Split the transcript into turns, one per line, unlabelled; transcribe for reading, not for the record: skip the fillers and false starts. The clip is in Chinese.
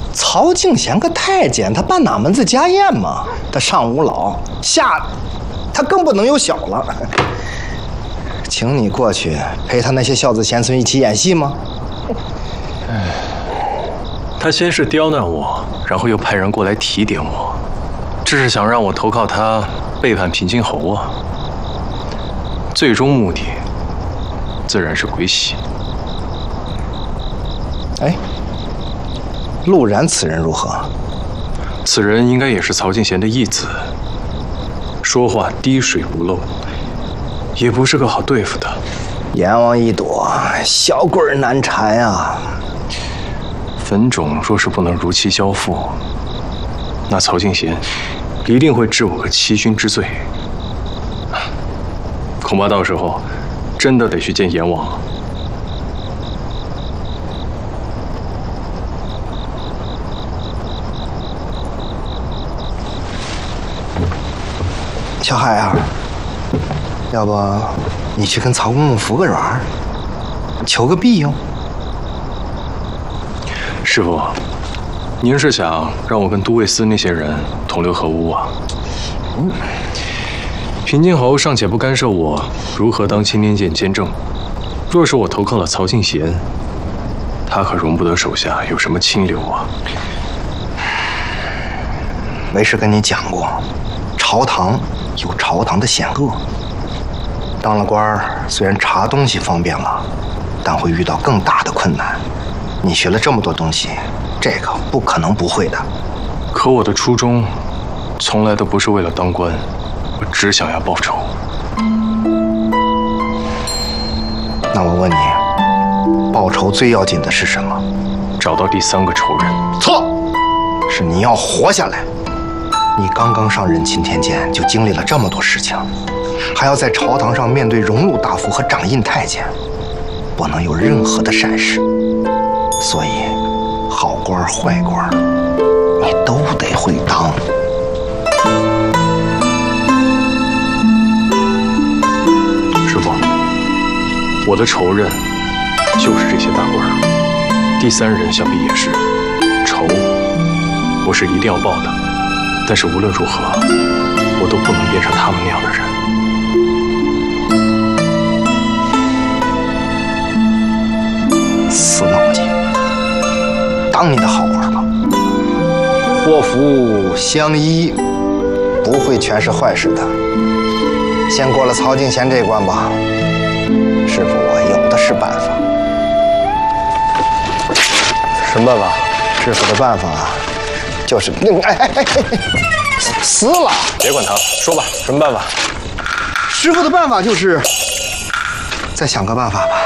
曹敬贤个太监，他办哪门子家宴嘛？他上无老，下他更不能有小了。请你过去陪他那些孝子贤孙一起演戏吗？
他先是刁难我，然后又派人过来提点我，这是想让我投靠他，背叛平津侯啊。最终目的自然是归西。
哎，陆然此人如何？
此人应该也是曹敬贤的义子，说话滴水不漏，也不是个好对付的。
阎王一躲，小鬼难缠啊！
坟冢若是不能如期交付，那曹敬贤一定会治我个欺君之罪。恐怕到时候真的得去见阎王。
小海啊，要不你去跟曹公公服个软，求个庇佑？
师傅，您是想让我跟都尉司那些人同流合污啊？平津侯尚且不干涉我如何当青天剑监正，若是我投靠了曹敬贤，他可容不得手下有什么清流啊。
为师跟你讲过，朝堂有朝堂的险恶。当了官儿，虽然查东西方便了，但会遇到更大的困难。你学了这么多东西，这个不可能不会的。
可我的初衷，从来都不是为了当官，我只想要报仇。
那我问你，报仇最要紧的是什么？
找到第三个仇人。
错，是你要活下来。你刚刚上任钦天监，就经历了这么多事情，还要在朝堂上面对荣禄大夫和掌印太监，不能有任何的闪失。所以，好官坏官，你都得会当。
师傅，我的仇人就是这些大官，第三人想必也是。仇，我是一定要报的，但是无论如何，我都不能变成他们那样的人。死脑筋！当你的好官吧，祸福相依，不会全是坏事的。先过了曹敬贤这关吧，师傅我有的是办法。什么办法？师傅的办法就是死了！ 别管他，说吧，什么办法？
师傅的办法就是再想个办法吧。